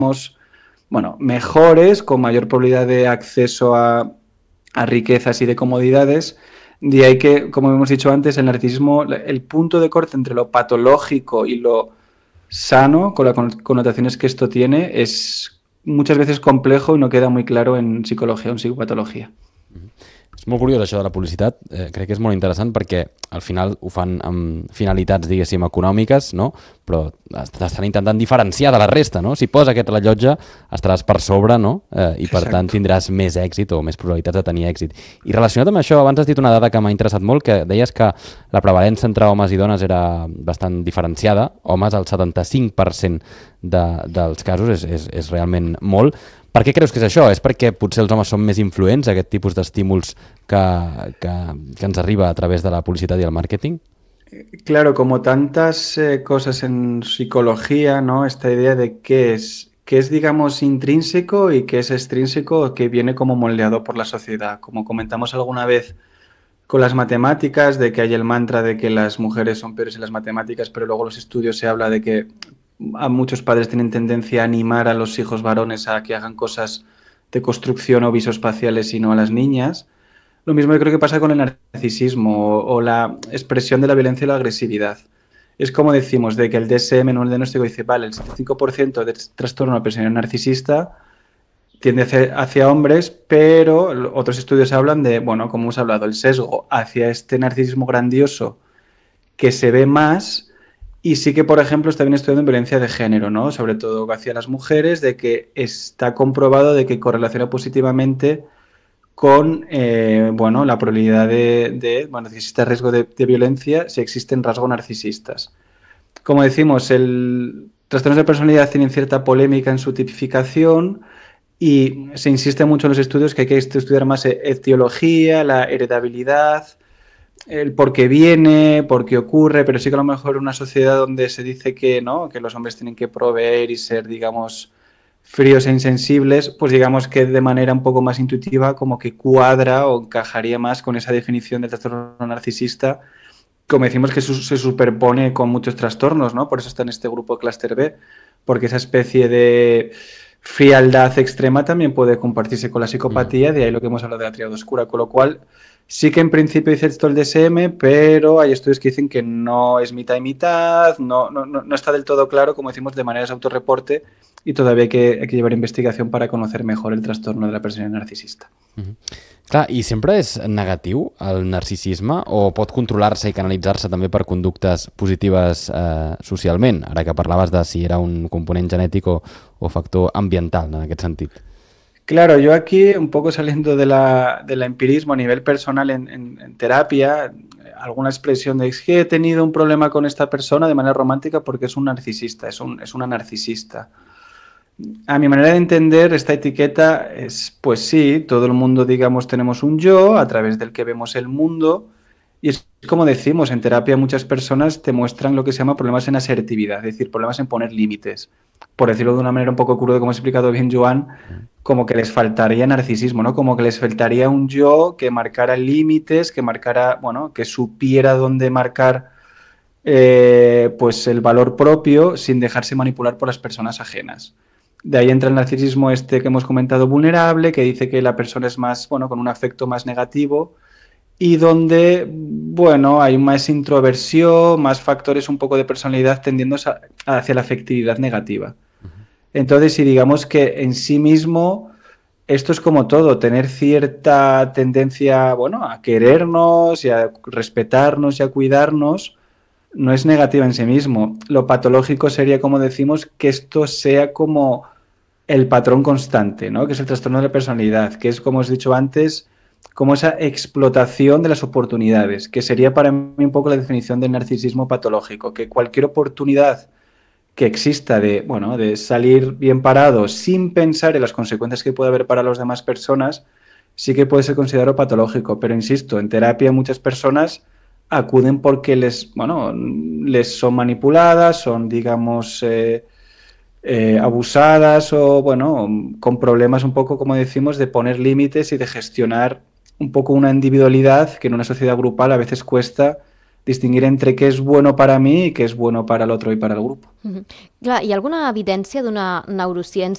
bueno, mejores, con mayor probabilidad de acceso a riquezas y de comodidades. De ahí que, como hemos dicho antes, el narcisismo, el punto de corte entre lo patológico y lo sano, con las connotaciones que esto tiene, es muchas veces complejo y no queda muy claro en psicología o en psicopatología. És molt curiós això de la publicitat, crec que és molt interessant perquè al final ho fan amb finalitats, diguéssim, econòmiques, no? Però estan intentant diferenciar de la resta, no? Si posa aquest rellotge estaràs per sobre, no? I per Exacto. tant tindràs més èxit o més probabilitats de tenir èxit. I relacionat amb això, abans has dit una dada que m'ha interessat molt, que deies que la prevalença entre homes i dones era bastant diferenciada. Homes, el 75% dels casos és realment molt. Per què creus que és això? És perquè potser els homes són més influents a aquest tipus d'estímuls que ens arriba a través de la publicitat i el màrqueting? Claro, como tantas cosas en psicología, ¿no? Esta idea de qué es, digamos, intrínseco y qué es extrínseco, que viene como moldeado por la sociedad. Como comentamos alguna vez con las matemáticas, de que hay el mantra de que las mujeres son peores en las matemáticas, pero luego los estudios se habla de que a muchos padres tienen tendencia a animar a los hijos varones a que hagan cosas de construcción o visoespaciales y no a las niñas. Lo mismo yo creo que pasa con el narcisismo o la expresión de la violencia y la agresividad. Es como decimos, de que el DSM, no el diagnóstico, dice, vale, el 75% de trastorno de personalidad narcisista tiende hacia hombres, pero otros estudios hablan de, bueno, como hemos hablado, el sesgo hacia este narcisismo grandioso que se ve más y sí que, por ejemplo, está bien estudiando en violencia de género, ¿no? Sobre todo hacia las mujeres, de que está comprobado de que correlaciona positivamente con bueno, la probabilidad bueno, si existe riesgo de violencia, si existen rasgos narcisistas. Como decimos, el trastornos de personalidad tienen cierta polémica en su tipificación y se insiste mucho en los estudios que hay que estudiar más etiología, la heredabilidad, el por qué viene, por qué ocurre, pero sí que a lo mejor una sociedad donde se dice que no, que los hombres tienen que proveer y ser, digamos, fríos e insensibles, pues digamos que de manera un poco más intuitiva como que cuadra o encajaría más con esa definición del trastorno narcisista, como decimos que se superpone con muchos trastornos, ¿no? Por eso está en este grupo Cluster B, porque esa especie de frialdad extrema también puede compartirse con la psicopatía, de ahí lo que hemos hablado de la triada oscura, con lo cual sí que en principio dice esto el DSM, pero hay estudios que dicen que no es mitad y mitad, no está del todo claro, como decimos, de manera de autorreporte, y todavía hay que llevar investigación para conocer mejor el trastorno de la personalidad narcisista. Clar, i sempre és negatiu el narcisisme o pot controlar-se i canalitzar-se també per conductes positives socialment? Ara que parlaves de si era un component genètic o factor ambiental en aquest sentit. Claro, yo aquí, un poco saliendo del empirismo a nivel personal en terapia, alguna expresión de es que he tenido un problema con esta persona de manera romántica porque es un narcisista, es una narcisista. A mi manera de entender, esta etiqueta es, pues sí, todo el mundo, digamos, tenemos un yo a través del que vemos el mundo. Y es como decimos, en terapia muchas personas te muestran lo que se llama problemas en asertividad, es decir, problemas en poner límites. Por decirlo de una manera un poco cruda, como ha explicado bien Joan, como que les faltaría narcisismo, ¿no? Como que les faltaría un yo que marcara límites, que marcara, bueno, que supiera dónde marcar pues el valor propio sin dejarse manipular por las personas ajenas. De ahí entra el narcisismo este que hemos comentado vulnerable, que dice que la persona es más, bueno, con un afecto más negativo y donde, bueno, hay más introversión, más factores un poco de personalidad tendiendo hacia la afectividad negativa. Entonces, si digamos que en sí mismo esto es como todo, tener cierta tendencia, bueno, a querernos y a respetarnos y a cuidarnos, no es negativa en sí mismo. Lo patológico sería, como decimos, que esto sea como el patrón constante, ¿no? Que es el trastorno de la personalidad, que es, como os he dicho antes, como esa explotación de las oportunidades, que sería para mí un poco la definición del narcisismo patológico, que cualquier oportunidad que exista de, bueno, de salir bien parado sin pensar en las consecuencias que puede haber para las demás personas, sí que puede ser considerado patológico. Pero insisto, en terapia muchas personas acuden porque bueno, les son manipuladas, son, digamos, abusadas o, bueno, con problemas un poco, como decimos, de poner límites y de gestionar un poco una individualidad que en una sociedad grupal a veces cuesta distinguir entre què és bueno para mí i què és bueno para el otro y para el grupo. Clar, hi ha alguna evidència d'una neurociència